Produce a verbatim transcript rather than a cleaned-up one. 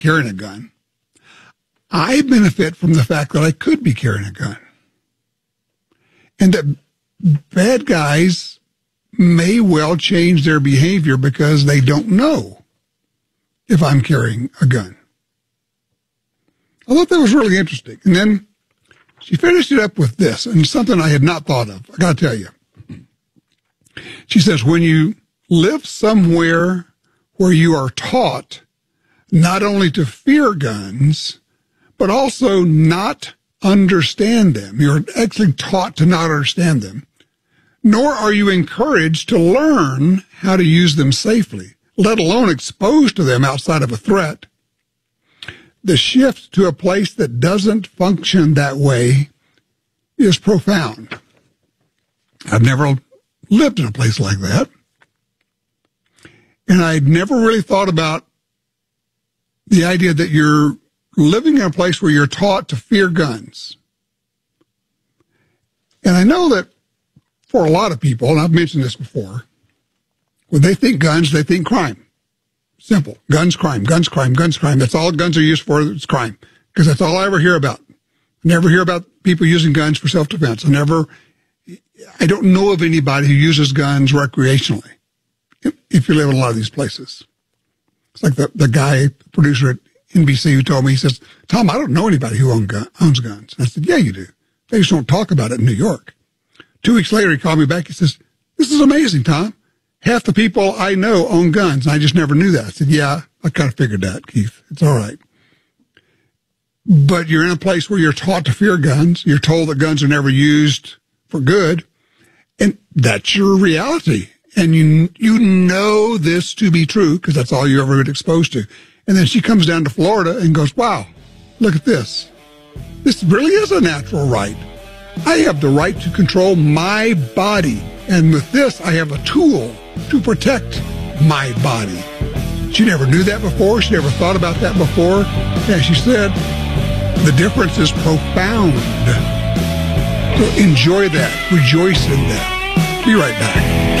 carrying a gun. I benefit from the fact that I could be carrying a gun. And that bad guys may well change their behavior because they don't know if I'm carrying a gun. I thought that was really interesting. And then she finished it up with this, and something I had not thought of. I got to tell you. She says, when you live somewhere where you are taught not only to fear guns, but also not understand them. You're actually taught to not understand them, nor are you encouraged to learn how to use them safely, let alone exposed to them outside of a threat. The shift to a place that doesn't function that way is profound. I've never lived in a place like that. And I'd never really thought about the idea that you're living in a place where you're taught to fear guns. And I know that for a lot of people, and I've mentioned this before, when they think guns, they think crime. Simple. Guns, crime, guns, crime, guns, crime. That's all guns are used for. It's crime. Because that's all I ever hear about. I never hear about people using guns for self-defense. I never, I don't know of anybody who uses guns recreationally, if you live in a lot of these places. It's like the, the guy, the producer at N B C who told me, he says, Tom, I don't know anybody who own gun, owns guns. And I said, yeah, you do. They just don't talk about it in New York. Two weeks later, he called me back. He says, this is amazing, Tom. Half the people I know own guns. And I just never knew that. I said, yeah, I kind of figured that, Keith. It's all right. But you're in a place where you're taught to fear guns. You're told that guns are never used for good. And that's your reality. And you you know this to be true because that's all you ever been exposed to. And then she comes down to Florida and goes, wow, look at this. This really is a natural right. I have the right to control my body. And with this, I have a tool to protect my body. She never knew that before. She never thought about that before. And she said, the difference is profound. So enjoy that. Rejoice in that. Be right back.